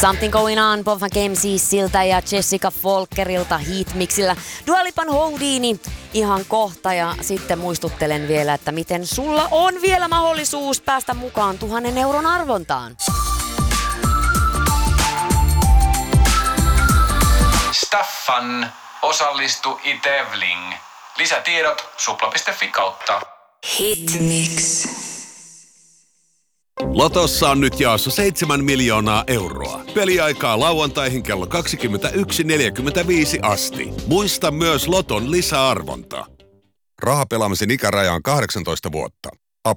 Something Going On, Bob McKenziesiltä ja Jessica Folkerilta Heatmixillä. Dua Lipan Houdini ihan kohta ja sitten muistuttelen vielä, että miten sulla on vielä mahdollisuus päästä mukaan 1 000 euron arvontaan. Staffan, osallistu Itevling. Lisätiedot supla.fi kautta Hitmix. Lotossa on nyt jaossa 7 miljoonaa euroa. Peliaikaa lauantaihin kello 21.45 asti. Muista myös Loton lisäarvonta. Rahapelaamisen ikäraja on 18 vuotta.